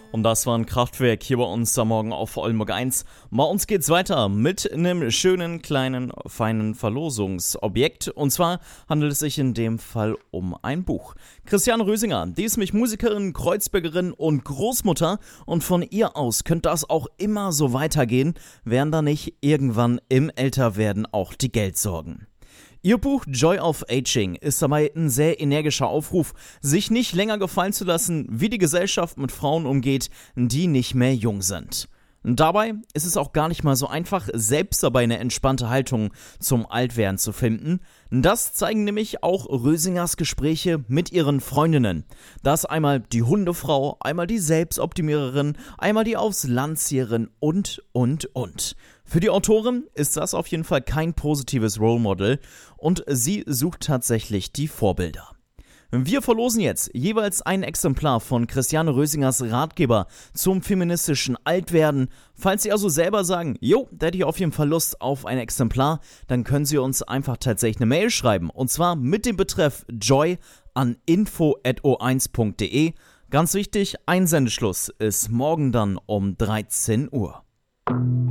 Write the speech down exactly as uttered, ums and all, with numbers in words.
Und das war ein Kraftwerk hier bei uns am Morgen auf Oldenburg eins. Bei uns geht's weiter mit einem schönen, kleinen, feinen Verlosungsobjekt. Und zwar handelt es sich in dem Fall um ein Buch. Christiane Rösinger, die ist nämlich Musikerin, Kreuzbergerin und Großmutter. Und von ihr aus könnte das auch immer so weitergehen, wären da nicht irgendwann im Älterwerden auch die Geldsorgen. Ihr Buch Joy of Aging ist dabei ein sehr energischer Aufruf, sich nicht länger gefallen zu lassen, wie die Gesellschaft mit Frauen umgeht, die nicht mehr jung sind. Dabei ist es auch gar nicht mal so einfach, selbst dabei eine entspannte Haltung zum Altwerden zu finden. Das zeigen nämlich auch Rösingers Gespräche mit ihren Freundinnen. Da ist einmal die Hundefrau, einmal die Selbstoptimiererin, einmal die Aufs-Land-Zieherin und, und, und. Für die Autorin ist das auf jeden Fall kein positives Role Model und sie sucht tatsächlich die Vorbilder. Wir verlosen jetzt jeweils ein Exemplar von Christiane Rösingers Ratgeber zum feministischen Altwerden. Falls Sie also selber sagen, jo, da hätte ich auf jeden Fall Lust auf ein Exemplar, dann können Sie uns einfach tatsächlich eine Mail schreiben. Und zwar mit dem Betreff Joy an info at o eins punkt de. Ganz wichtig, Einsendeschluss ist morgen dann um dreizehn Uhr.